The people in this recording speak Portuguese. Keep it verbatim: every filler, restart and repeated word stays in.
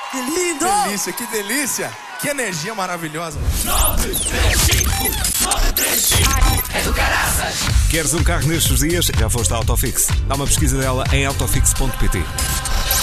Que lindo! Que delícia, que delícia! Que energia maravilhosa! nove três cinco, nove três cinco, é do caraças! Queres um carro nestes dias? Já foste à Autofix. Dá uma pesquisa dela em autofix ponto pt.